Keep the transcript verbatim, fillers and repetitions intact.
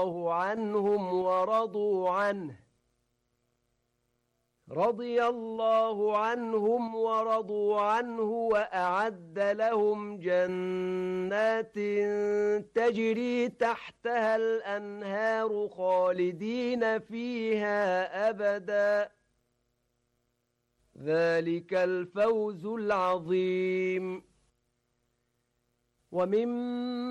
الله عنهم ورضوا عنه رضي الله عنهم ورضوا عنه وأعد لهم جنات تجري تحتها الأنهار خالدين فيها أبدا ذلك الفوز العظيم ومن